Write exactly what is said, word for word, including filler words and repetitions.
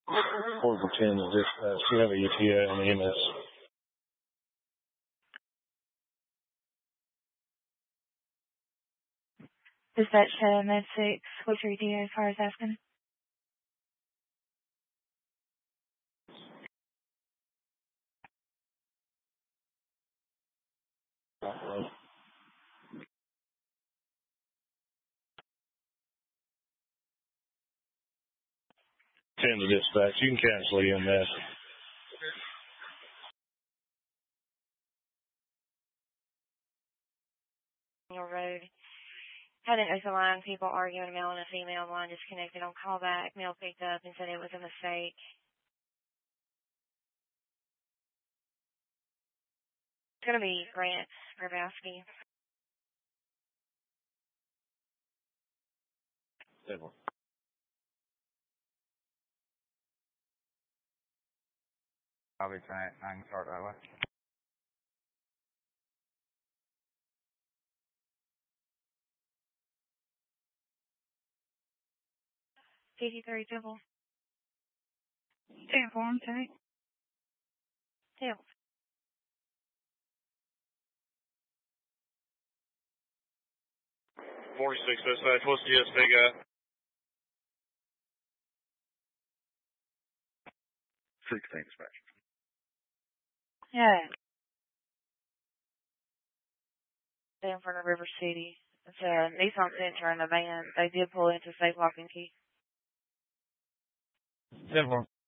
Four for ten is dispatch. You have a E T A on the M S. Dispatch uh, Med six. What's your E T A as far as asking? ten to dispatch. You can cancel the M S. Your road. Had an open line, people arguing, male and a female, line disconnected on callback. Male picked up and said it was a mistake. It's going to be Grant Grabowski. Seven. I'll be trying. I can start that way. fifty-three Temple. ten four, I'm sorry. Temple. forty-six dispatch. What's the S P guy? sixteen dispatch. Yeah. In front of River City. It's a Nissan Sentra in a van. They did pull into safe lock and key. ten four.